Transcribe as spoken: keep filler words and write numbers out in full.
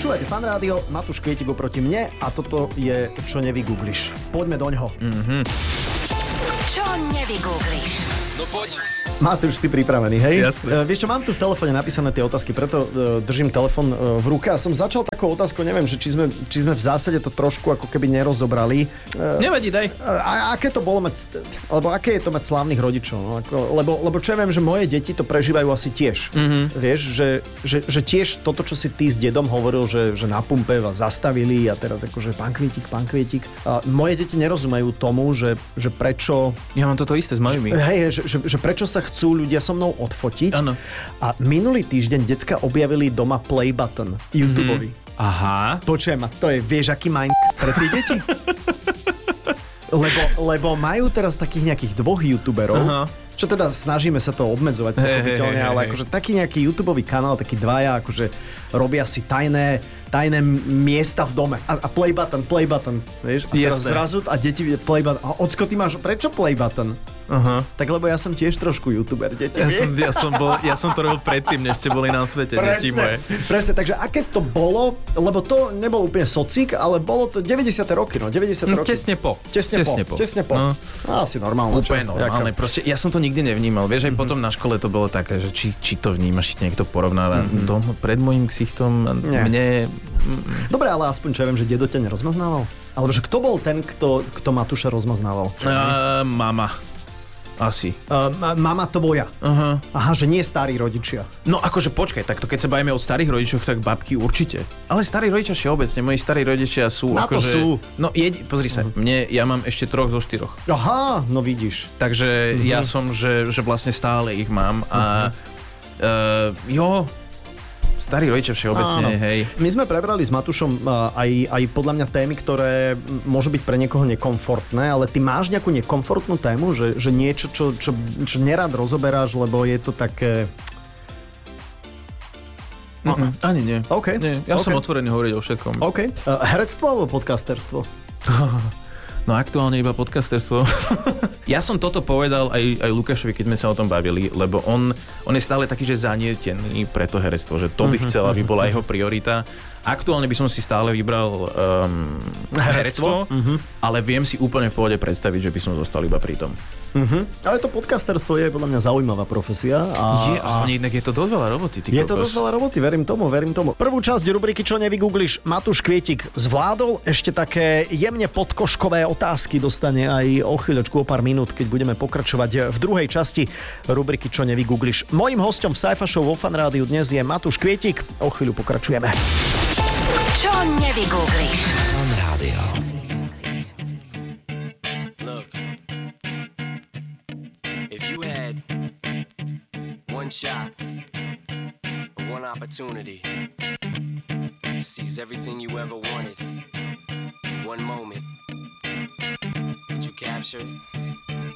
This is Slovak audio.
Počúvate Fan Rádio, Matúš Kvietik oproti mne a toto je Čo nevygoogliš. Poďme doňho. Mm-hmm. Čo nevygoogliš? No poď. Matúš, si pripravený, hej? Jasne. Uh, vieš čo, mám tu v telefóne napísané tie otázky, preto uh, držím telefón uh, v ruke a som začal takou otázkou, neviem, že či sme, či sme v zásade to trošku ako keby nerozobrali. Uh, Nevadí, daj. A aké to bolo mať, alebo aké je to mať slávnych rodičov? No? Ako, lebo, lebo čo ja viem, že moje deti to prežívajú asi tiež. Mm-hmm. Vieš, že, že, že tiež toto, čo si ty s dedom hovoril, že, že na pumpe vás zastavili a teraz akože pán Kvietik, pán Kvietik. A moje deti nerozumejú tomu, že, že prečo... Ja mám toto isté s mojimi. Hej, že, že, že prečo sa chcú ľudia so mnou odfotiť. Áno. A minulý týždeň decka objavili doma play button YouTubeový. Mm-hmm. Aha. Počujem, a to je, vieš, aký mind pre tie deti? Lebo, lebo majú teraz takých nejakých dvoch youtuberov, aha, čo teda snažíme sa to obmedzovať, hey, pochopiteľne, hey, hey, ale hey. Akože taký nejaký YouTubeový kanál, taký dvaja, akože robia si tajné, tajné miesta v dome. A, a play button, play button, vieš? A teraz zrazu a deti play button. A ocko, ty máš, prečo play button? Uh-huh. Tak lebo ja som tiež trošku youtuber, deti. Ja som, ja, som bol, ja som to robil predtým, než ste boli na svete, presne, deti moje. Presne, takže aké to bolo, lebo to nebol úplne socik, ale bolo to deväťdesiate roky, no, deväťdesiate no, roky. Tesne po. Tesne, tesne po. po. Tesne po. No. Asi normálne. Úplne normálne, proste ja som to nikdy nevnímal, vieš, aj mm-hmm. potom na škole to bolo také, že či, či to vnímaš, či niekto porovnáva mm-hmm. dom, pred môjim ksichtom, Nie. mne... Dobre, ale aspoň čo ja viem, že dedo ťa nerozmaznával? Alebo že kto bol ten, kto, kto Matúša rozmaznával? Uh, mama. Asi. Uh, mama tvoja. Uh-huh. Aha, že nie starí rodičia. No akože počkaj, takto keď sa bavíme o starých rodičoch, tak babky určite. Ale starí rodičia všeobecne, moji starí rodičia sú Na akože... to sú. No jedi... pozri sa, uh-huh. mne, ja mám ešte troch zo štyroch. Aha, no vidíš. Takže uh-huh. ja som, že, že vlastne stále ich mám a uh-huh. uh, jo... Starí rodičia všeobecne, áno. Hej. My sme prebrali s Matúšom aj, aj podľa mňa témy, ktoré môžu byť pre niekoho nekomfortné, ale ty máš nejakú nekomfortnú tému, že, že niečo, čo, čo, čo nerád rozoberáš, lebo je to také... Mm-mm, ani nie. Okay. nie. Ja okay. som otvorený hovoriť o všetkom. OK. Uh, herectvo alebo podcasterstvo? No aktuálne iba podcasterstvo. Ja som toto povedal aj, aj Lukášovi, keď sme sa o tom bavili, lebo on, on je stále taký, že zanietený pre to herectvo, že to by chcel, aby bola jeho priorita. Aktuálne by som si stále vybral um, herectvo, uh-huh. ale viem si úplne v pohode predstaviť, že by som zostal iba pri tom. Uh-huh. Ale to podcasterstvo je podľa mňa zaujímavá profesia. A, je, ale a... inak je to dosť veľa roboty. Je kokos. To dosť veľa roboty, verím tomu, verím tomu. Prvú časť rubriky Čo nevygoogliš Matúš Kvietik zvládol. Ešte také jemne podkoškové otázky dostane aj o chvíľočku, o pár minút, keď budeme pokračovať v druhej časti rubriky Čo nevygoogliš. Mojím hosťom v Sci-Fi Show vo Fan Rádiu dnes je Matúš Kvietik. O chvíľu pokračujeme. Čo nevygoogliš? Fan Rádio. Look, if you had one shot, one opportunity to seize everything you ever wanted in one moment, would you capture it?